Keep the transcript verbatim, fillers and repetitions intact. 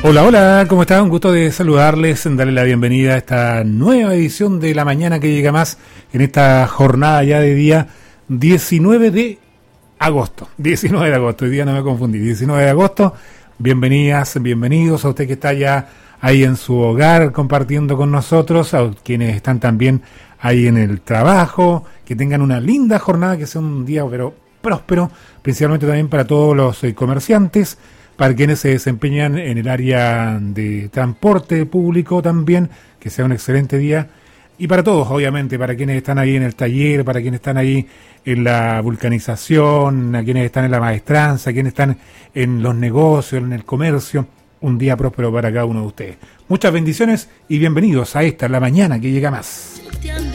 Hola, hola, ¿cómo están? Un gusto de saludarles, darle la bienvenida a esta nueva edición de La Mañana que llega más en esta jornada ya de día diecinueve de agosto. diecinueve de agosto, hoy día no me confundí, diecinueve de agosto. Bienvenidas, bienvenidos a usted que está ya ahí en su hogar compartiendo con nosotros, a quienes están también ahí en el trabajo, que tengan una linda jornada, que sea un día pero próspero, principalmente también para todos los eh, comerciantes, para quienes se desempeñan en el área de transporte público también, que sea un excelente día. Y para todos, obviamente, para quienes están ahí en el taller, para quienes están ahí en la vulcanización, a quienes están en la maestranza, a quienes están en los negocios, en el comercio, un día próspero para cada uno de ustedes. Muchas bendiciones y bienvenidos a esta, La Mañana que llega más.